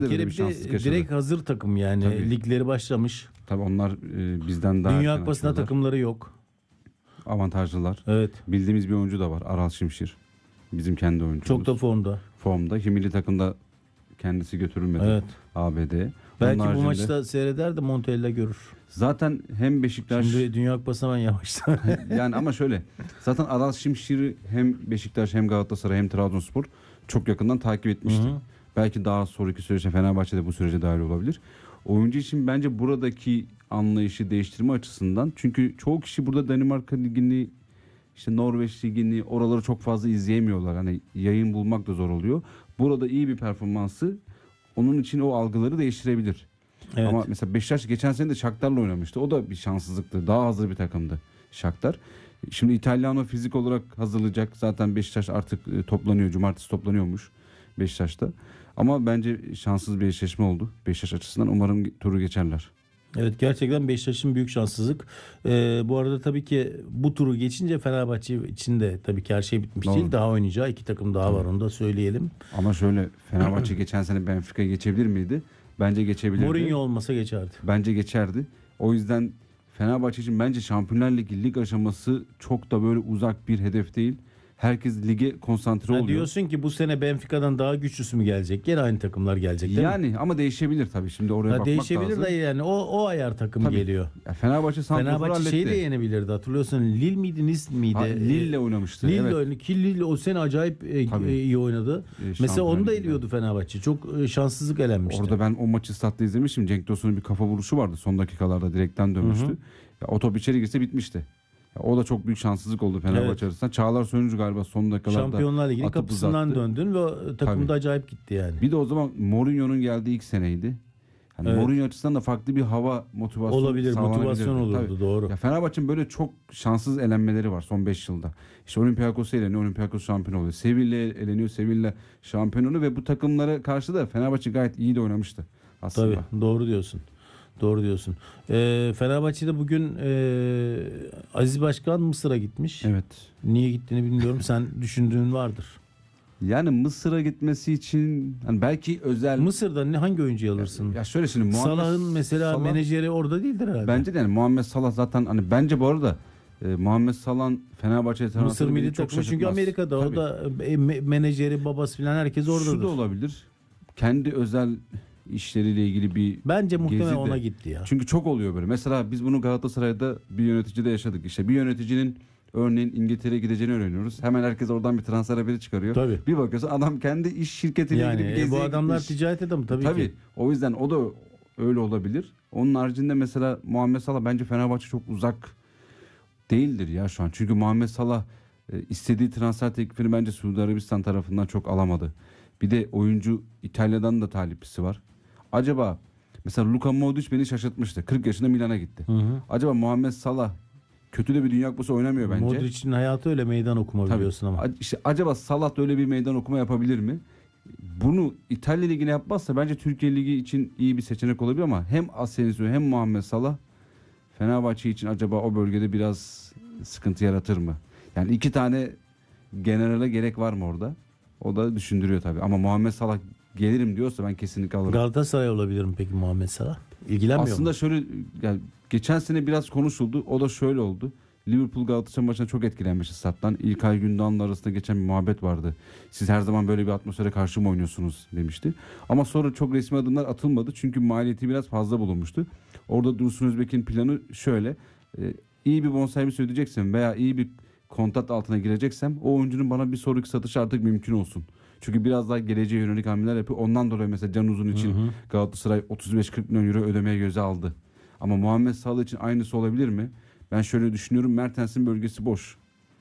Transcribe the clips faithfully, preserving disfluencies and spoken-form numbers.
Bir kere bir bir de şanssızlık yaşadı. direkt hazır takım yani. Tabii. Ligleri başlamış. Tabii onlar e, bizden daha Dünya erken Kupası'nda açıyorlar. takımları yok. Avantajlılar. Evet. Bildiğimiz bir oyuncu da var. Aral Şimşir. Bizim kendi oyuncumuz. Çok da formda. Formda. Ki milli takımda kendisi götürülmedi. Evet. A B D'ye. Belki Onun bu haricinde- maçta seyreder de Montella görür. Zaten hem Beşiktaş Şimdi Dünya Kupası'na ben yavaştan. yani ama şöyle zaten Aral Şimşir'i hem Beşiktaş hem Galatasaray hem Trabzonspor çok yakından takip etmişti. Hı hı. Belki daha sonraki süreçte Fenerbahçe'de bu sürece dahil olabilir. Oyuncu için bence buradaki anlayışı değiştirme açısından, çünkü çoğu kişi burada Danimarka Ligi'ni, işte Norveç Ligi'ni, oraları çok fazla izleyemiyorlar. Hani yayın bulmak da zor oluyor. Burada iyi bir performansı onun için o algıları değiştirebilir. Evet. Ama mesela Beşiktaş geçen sene de Shakhtar'la oynamıştı. O da bir şanssızlıktı. Daha hazır bir takımdı Shakhtar. Şimdi İtalyan'ı fizik olarak hazırlayacak. Zaten Beşiktaş artık e, toplanıyor. Cumartesi toplanıyormuş Beşiktaş'ta. Ama bence şanssız bir eşleşme oldu Beşiktaş açısından. Umarım turu geçerler. Evet, gerçekten Beşiktaş'ın büyük şanssızlık. Ee, bu arada tabii ki bu turu geçince Fenerbahçe için de tabii ki her şey bitmiş Doğru. değil. Daha oynayacağı iki takım daha var, onu da söyleyelim. Ama şöyle, Fenerbahçe geçen sene Benfica'ya geçebilir miydi? Bence geçebilirdi. Mourinho olmasa geçerdi. Bence geçerdi. O yüzden Fenerbahçe için bence Şampiyonlar Ligi lig aşaması çok da böyle uzak bir hedef değil. Herkes lige konsantre Ha, oluyor. diyorsun ki bu sene Benfica'dan daha güçlüsü mü gelecek? Gene aynı takımlar gelecek değil mi? Yani ama değişebilir tabii, şimdi oraya Ha, bakmak değişebilir lazım. de yani o o ayar takım Tabii. geliyor. Ya Fenerbahçe Santrfor'u Fenerbahçe halletti. şeyi de yenebilirdi, hatırlıyorsun. Lille miydi, Nice miydi? Ha, Lille'le oynamıştı. Lille evet. oynadı ki Lille o sene acayip e, Tabii. e, iyi oynadı. E, Mesela Şampiyonlar onu da Ligi'nde. eliyordu Fenerbahçe. Çok e, şanssızlık elenmişti. Orada ben o maçı statta izlemiştim. Cenk Tosun'un bir kafa vuruşu vardı. Son dakikalarda direkten dönmüştü. Hı hı. Ya, o top içeri girse bitmişti. Ya, o da çok büyük şanssızlık oldu Fenerbahçe Evet. açısından. Çağlar Soyuncu galiba son dakikalarda Şampiyonlar Ligi'nin atıp kapısından uzattı. döndün ve o takımda Tabii. acayip gitti yani. Bir de o zaman Mourinho'nun geldiği ilk seneydi. Hani Evet. Mourinho açısından da farklı bir hava, motivasyon Olabilir, sağlanabilirdi. motivasyon olurdu, Tabii. doğru. Ya Fenerbahçe'nin böyle çok şanssız elenmeleri var son beş yılda. İşte Olympiakos eleniyor, Olympiakos şampiyon oluyor. Sevilla eleniyor, Sevilla şampiyon oluyor ve bu takımlara karşı da Fenerbahçe gayet iyi de oynamıştı aslında. Tabii, doğru diyorsun. Doğru diyorsun. Ee, Fenerbahçe'de bugün e, Aziz Başkan Mısır'a gitmiş. Evet. Niye gittiğini bilmiyorum. Sen düşündüğün vardır. Yani Mısır'a gitmesi için hani belki özel... Mısır'da ne, hangi oyuncuyu alırsın? Ya şöyle şimdi Muhammed Salah'ın mesela Salah- menajeri orada değildir herhalde. Bence de yani Muhammed Salah zaten hani bence bu arada e, Muhammed Salah'ın Fenerbahçe Mısır transferi beni milli çok takımı çünkü şaşırtmaz. Amerika'da. Tabii. O da e, me- menajeri, babası falan herkes oradadır. Şu da olabilir. Kendi özel işleriyle ilgili bir Bence muhtemelen gezi de. ona gitti ya. Çünkü çok oluyor böyle. Mesela biz bunu Galatasaray'da bir yöneticide yaşadık. İşte bir yöneticinin örneğin İngiltere'ye gideceğini öğreniyoruz. Hemen herkes oradan bir transfer haberi çıkarıyor. Tabii. Bir bakıyorsun adam kendi iş şirketiyle Yani ilgili bir e, geziye bu adamlar gitmiş. ticaret adamı tabii, Tabii. ki. O yüzden o da öyle olabilir. Onun haricinde mesela Muhammed Salah bence Fenerbahçe çok uzak değildir ya şu an. Çünkü Muhammed Salah e, istediği transfer teklifini bence Suudi Arabistan tarafından çok alamadı. Bir de oyuncu İtalya'dan da taliplisi var. Acaba mesela Luka Modric beni şaşırtmıştı. kırk yaşında Milan'a gitti. Hı hı. Acaba Muhammed Salah kötü de bir Dünya Kupası oynamıyor bence. Modric'in hayatı öyle meydan okuma Tabii. biliyorsun ama. A- işte acaba Salah da öyle bir meydan okuma yapabilir mi? Bunu İtalya Ligi'ne yapmazsa bence Türkiye Ligi için iyi bir seçenek olabilir ama hem Asensio hem Muhammed Salah Fenerbahçe için acaba o bölgede biraz sıkıntı yaratır mı? Yani iki tane generale gerek var mı orada? O da düşündürüyor tabii. Ama Muhammed Salah gelirim diyorsa ben kesinlikle alırım. Galatasaray olabilir mi peki Muhammed Salah? İlgilenmiyor Aslında mu? şöyle yani geçen sene biraz konuşuldu. O da şöyle oldu. Liverpool Galatasaray maçına çok etkilenmiş stat'tan. İlkay Gündoğan'la arasında geçen bir muhabbet vardı. Siz her zaman böyle bir atmosfere karşı mı oynuyorsunuz demişti. Ama sonra çok resmi adımlar atılmadı. Çünkü maliyeti biraz fazla bulunmuştu. Orada Dursun Özbek'in planı şöyle. E, iyi bir bonservis ödeyeceksem veya iyi bir kontrat altına gireceksem o oyuncunun bana bir sonraki satışı artık mümkün olsun. Çünkü biraz daha geleceğe yönelik hamleler yapıyor. Ondan dolayı mesela Can Uzun için Hı hı. Galatasaray otuz beş kırk milyon euro ödemeye göze aldı. Ama Muhammed Salah için aynısı olabilir mi? Ben şöyle düşünüyorum. Mertens'in bölgesi boş.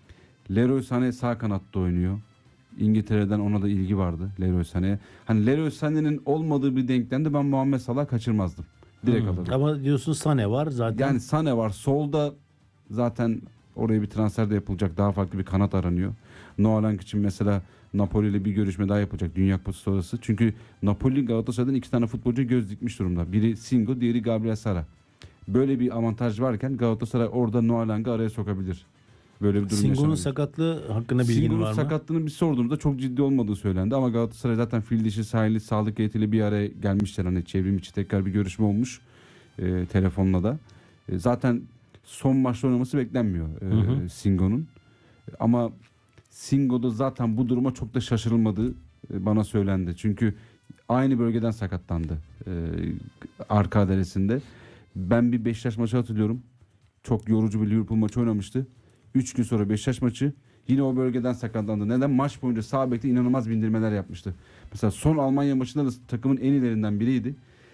Leroy Sané sağ kanatta oynuyor. İngiltere'den ona da ilgi vardı Leroy Sané'ye. Hani Leroy Sané'nin olmadığı bir denklemde ben Muhammed Salah kaçırmazdım. Direkt Hı. alırdım. Ama diyorsun Sané var zaten. Yani Sané var. Solda zaten oraya bir transfer de yapılacak. Daha farklı bir kanat aranıyor. Noah Lang için mesela Napoli ile bir görüşme daha yapacak Dünya Kupası sonrası. Çünkü Napoli Galatasaray'dan iki tane futbolcu göz dikmiş durumda. Biri Singo, diğeri Gabriel Sara. Böyle bir avantaj varken Galatasaray orada Noah Lang'ı araya sokabilir. Böyle bir durum Singo'nun yaşanabilir. sakatlığı hakkında bilgin Singo'nun var mı? sakatlığını bir sorduğumuzda çok ciddi olmadığı söylendi. Ama Galatasaray zaten fil dişi sahili sağlık heyetiyle bir araya gelmişler. Hani çevrim içi tekrar bir görüşme olmuş e, telefonla da. E, zaten son maçta oynaması beklenmiyor e, Hı hı. Singo'nun. Ama Singo'da zaten bu duruma çok da şaşırılmadığı e, bana söylendi. Çünkü aynı bölgeden sakatlandı e, arka adresinde. Ben bir Beşiktaş maçı hatırlıyorum. Çok yorucu bir Liverpool maçı oynamıştı. üç gün sonra Beşiktaş maçı yine o bölgeden sakatlandı. Neden? Maç boyunca sağ bekte inanılmaz bindirmeler yapmıştı. Mesela son Almanya maçında da takımın en ilerinden biriydi.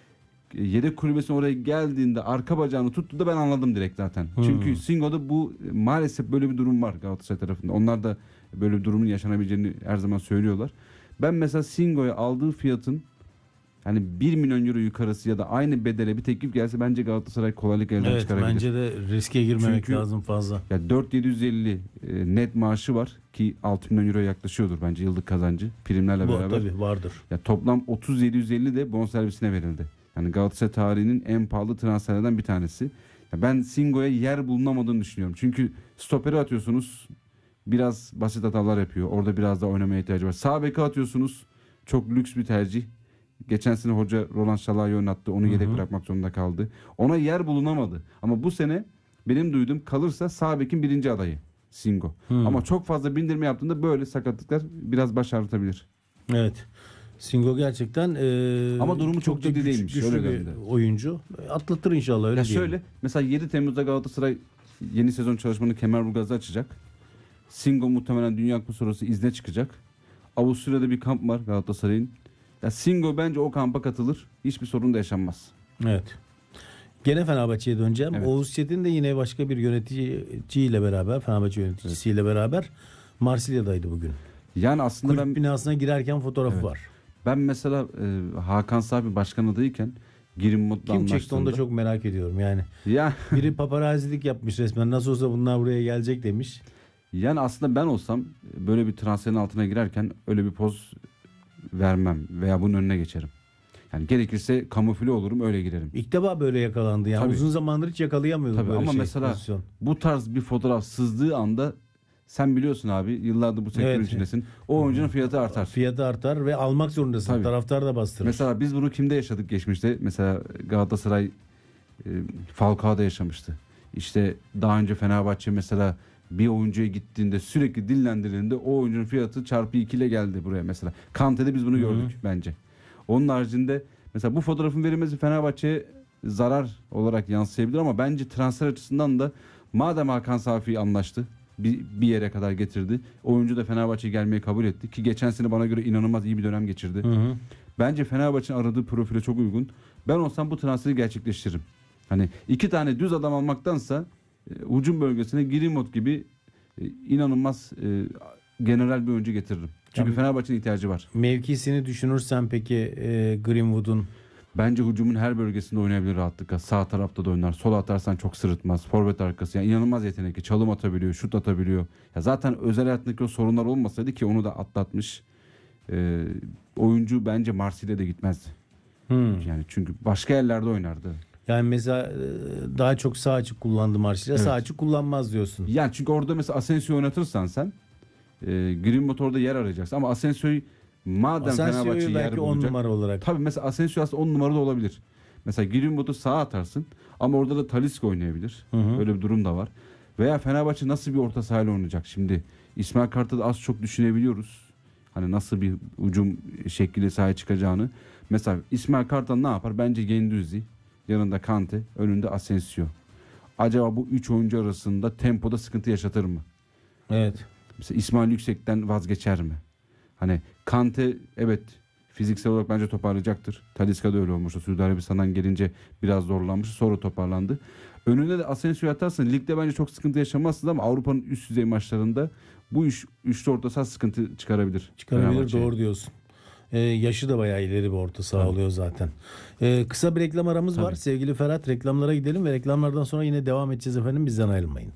Yedek kulübesine oraya geldiğinde arka bacağını tuttu da ben anladım direkt zaten. Hmm. Çünkü Singo'da bu maalesef böyle bir durum var Galatasaray tarafında. Onlar da böyle bir durumun yaşanabileceğini her zaman söylüyorlar. Ben mesela Singo'ya aldığı fiyatın hani bir milyon euro yukarısı ya da aynı bedele bir teklif gelse bence Galatasaray kolaylık elden Evet, çıkarabilir. bence de riske girmemek Çünkü- lazım fazla. Ya dört bin yedi yüz elli e, net maaşı var ki altı milyon euro yaklaşıyordur bence yıllık kazancı primlerle Bu beraber. tabii vardır. Ya toplam otuz yedi yüz elli de bonservisine verildi. Yani Galatasaray tarihinin en pahalı transferlerden bir tanesi. Ya ben Singo'ya yer bulunamadığını düşünüyorum. Çünkü stoperi atıyorsunuz biraz basit hatalar yapıyor. Orada biraz daha oynamaya ihtiyacı var. Sağ beke atıyorsunuz çok lüks bir tercih. Geçen sene hoca Roland Şalai'yi oynattı. Onu yedek Hı hı. bırakmak zorunda kaldı. Ona yer bulunamadı. Ama bu sene benim duyduğum kalırsa sağ bekin birinci adayı Singo. Hmm. Ama çok fazla bindirme yaptığında böyle sakatlıklar biraz baş ağrıtabilir. Evet. Singo gerçekten e, Ama durumu çok da ciddi güç- değilmiş, güçlü öyle bir dendi. oyuncu. Atlatır inşallah öyle Ya diyelim. şöyle mesela yedi Temmuz'da Galatasaray yeni sezon çalışmanı Kemerburgaz'da açacak. Singo muhtemelen Dünya Kupası sonrası izne çıkacak. Avusturya'da bir kamp var Galatasaray'ın. Ya Singo bence o kampa katılır. Hiçbir sorun da yaşanmaz. Evet. Gene Fenerbahçe'ye döneceğim. Evet. Oğuz Çetin de yine başka bir yöneticiyle beraber, Fenerbahçe yöneticisiyle beraber Marsilya'daydı bugün. Yani aslında Kulüp ben binasına girerken fotoğrafı Evet. var. ben mesela e, Hakan Sabi başkan adayken Girimot'la Kim çekti onu da anlaştığımda- çok merak ediyorum yani. Ya Biri paparazilik yapmış resmen. Nasıl olsa bunlar buraya gelecek demiş. yani aslında ben olsam böyle bir transferin altına girerken öyle bir poz vermem veya bunun önüne geçerim. Yani gerekirse kamufle olurum öyle girerim. İlk defa böyle yakalandı. Yani Tabii. uzun zamandır hiç yakalayamıyorduk Tabii böyle ama şey, mesela pozisyon. bu tarz bir fotoğraf sızdığı anda sen biliyorsun abi yıllardır bu sektörün Evet. içindesin. O oyuncunun fiyatı artar. Fiyatı artar ve almak zorundasın. Tabii. Taraftar da bastırır. Mesela biz bunu kimde yaşadık geçmişte? Mesela Galatasaray e, Falcao'da yaşamıştı. İşte daha önce Fenerbahçe mesela bir oyuncuya gittiğinde sürekli dillendirildiğinde o oyuncunun fiyatı çarpı iki ile geldi buraya mesela. Kante'de biz bunu Hı hı. gördük bence. Onun haricinde mesela bu fotoğrafın verilmesi Fenerbahçe'ye zarar olarak yansıyabilir ama bence transfer açısından da madem Hakan Safi anlaştı bir, bir yere kadar getirdi. Oyuncu da Fenerbahçe'ye gelmeyi kabul etti ki geçen sene bana göre inanılmaz iyi bir dönem geçirdi. Hı hı. Bence Fenerbahçe'nin aradığı profile çok uygun. Ben olsam bu transferi gerçekleştiririm. Hani iki tane düz adam almaktansa e, ucun bölgesine Girimot gibi e, inanılmaz e, general bir oyuncu getiririm. Çünkü Tabii. Fenerbahçe'nin ihtiyacı var. Mevkisini düşünürsen peki e, Greenwood'un Bence hücumun her bölgesinde oynayabilir rahatlıkla. Sağ tarafta da oynar. Sol atarsan çok sırıtmaz. Forvet arkası. Yani inanılmaz yetenekli. Çalım atabiliyor. Şut atabiliyor. Ya zaten özel hayatındaki o sorunlar olmasaydı ki onu da atlatmış. E, oyuncu bence Marsilya'da gitmezdi. Hmm. Yani çünkü başka yerlerde oynardı. Yani mesela e, daha çok sağ açık kullandı Marsilya. Evet. Sağ açık kullanmaz diyorsun. Yani çünkü orada mesela Asensio'yu oynatırsan sen e, Greenwood orada yer arayacaksın. Ama Asensio'yu madem Fenerbahçe Asensio'yu yer belki on bulacak. numara olarak. Tabii mesela Asensio aslında on numara da olabilir. Mesela Greenwood'u sağa atarsın ama orada da Talisca oynayabilir. Hı hı. Öyle bir durum da var. Veya Fenerbahçe nasıl bir orta sahayla oynayacak? Şimdi İsmail Kartal'ı az çok düşünebiliyoruz. Hani nasıl bir ucum şekliyle sahaya çıkacağını. Mesela İsmail Kartal ne yapar? Bence Guendouzi, yanında Kante, önünde Asensio. Acaba bu üç oyuncu arasında tempoda sıkıntı yaşatır mı? Evet. Mesela İsmail Yüksek'ten vazgeçer mi? Hani Kante evet fiziksel olarak bence toparlayacaktır. Talisca da öyle olmuştu. Suudi Arabistan'dan gelince biraz zorlanmış. Sonra toparlandı. Önüne de Asensio'yu atarsın. Ligde bence çok sıkıntı yaşamazsınız ama Avrupa'nın üst düzey maçlarında bu üç, üçlü orta saha sıkıntı çıkarabilir. Çıkarabilir, Fenerbahçe'ye. doğru diyorsun. Ee, yaşı da bayağı ileri bir orta saha Tabii. oluyor zaten. Ee, kısa bir reklam aramız var. Tabii. Sevgili Ferhat, reklamlara gidelim ve reklamlardan sonra yine devam edeceğiz efendim. Bizden ayrılmayın.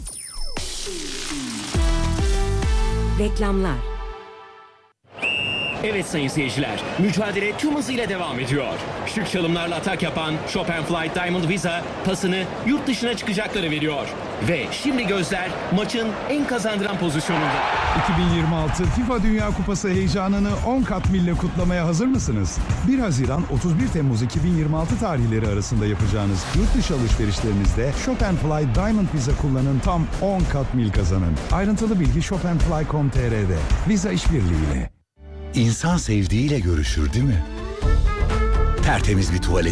Reklamlar. Evet sayın seyirciler, mücadele tüm hızıyla devam ediyor. Şık çalımlarla atak yapan Chopin Flight Diamond Visa pasını yurt dışına çıkacakları veriyor. Ve şimdi gözler maçın en kazandıran pozisyonunda. iki bin yirmi altı FIFA Dünya Kupası heyecanını on kat mille kutlamaya hazır mısınız? bir Haziran otuz bir Temmuz iki bin yirmi altı tarihleri arasında yapacağınız yurt dışı alışverişlerinizde Chopin Fly Diamond Visa kullanın, tam on kat mil kazanın. Ayrıntılı bilgi chopinfly nokta com nokta tr'de. Visa işbirliğiyle. İnsan sevdiğiyle görüşür değil mi? Tertemiz bir tuvalet